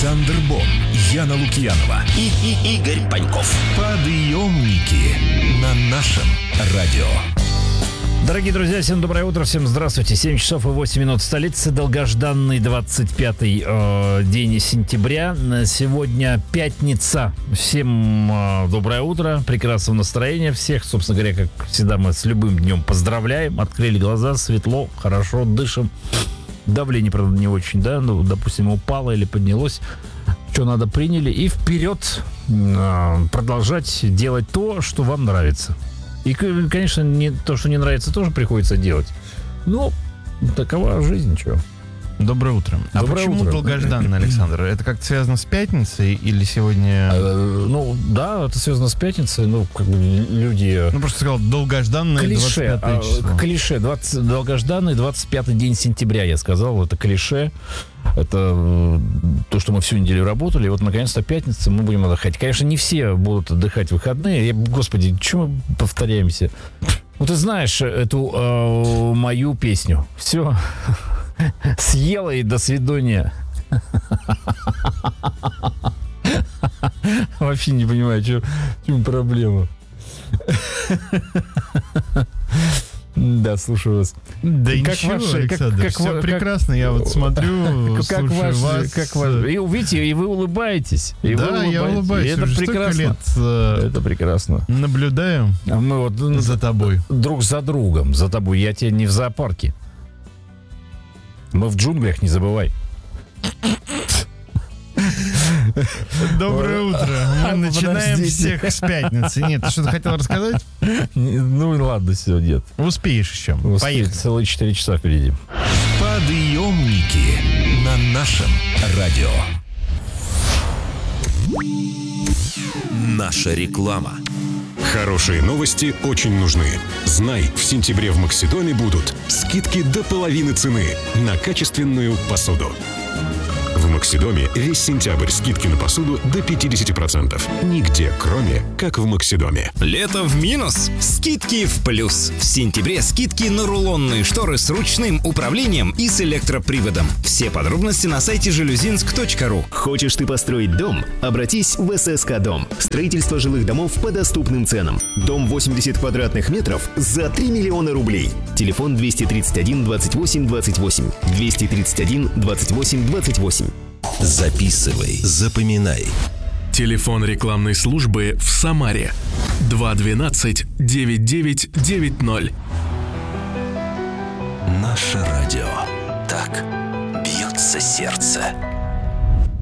Александр Бон, Яна Лукьянова и Игорь Паньков. Подъемники на нашем радио. Дорогие друзья, всем доброе утро, всем здравствуйте. 7 часов и 8 минут в столице. Долгожданный 25-й день сентября. Сегодня пятница. Всем доброе утро, прекрасного настроения всех. Собственно говоря, как всегда, мы с любым днем поздравляем. Открыли глаза, светло, хорошо, дышим. Давление, правда, не очень, да, ну, допустим, упало или поднялось. Что надо, приняли. И вперед продолжать делать то, что вам нравится. И, конечно, не то, что не нравится, тоже приходится делать. Но такова жизнь, что. Доброе утро. Доброе почему утро. Долгожданный, Александр? Это как-то связано с пятницей или сегодня... Ну, да, это связано с пятницей. Ну, как бы люди... Ну, просто сказал долгожданный Клише. 25 число. Клише. Долгожданный 25-й день сентября, я сказал. Это клише. Это то, что мы всю неделю работали. И вот, наконец-то, пятница, мы будем отдыхать. Конечно, не все будут отдыхать в выходные. Господи, чего мы повторяемся? Ну, ты знаешь эту мою песню. Все. Съела и до свидания. Вообще не понимаю, в чем проблема. Да, слушаю вас. Да как ничего, ваши, Александр, все прекрасно. Я вот смотрю, слушаю вас. И видите, и вы улыбаетесь. И да, вы улыбаетесь. я улыбаюсь. Это уже прекрасно. Столько лет Это прекрасно. наблюдаю А мы вот за тобой. друг за другом, за тобой. Я тебе не в зоопарке. Мы в джунглях, не забывай. Доброе утро. Мы начинаем Подождите. всех с пятницы. Нет, ты что-то хотел рассказать? Ну ладно, все, нет. Успеешь еще. Успею, Поехали. целые 4 часа впереди. Подъемники на нашем радио. Наша реклама. Хорошие новости очень нужны. Знай, в сентябре в Максидоме будут скидки до половины цены на качественную посуду. В Максидоме весь сентябрь скидки на посуду до 50%. Нигде, кроме как в Максидоме. Лето в минус, скидки в плюс. В сентябре скидки на рулонные шторы с ручным управлением и с электроприводом. Все подробности на сайте жалюзинск.ру. Хочешь ты построить дом? Обратись в ССК Дом. Строительство жилых домов по доступным ценам. Дом 80 квадратных метров за 3 миллиона рублей. Телефон 231 28 28. 231 28 28. Записывай, запоминай. Телефон рекламной службы в Самаре 212 9990. Наше радио. Так бьется сердце.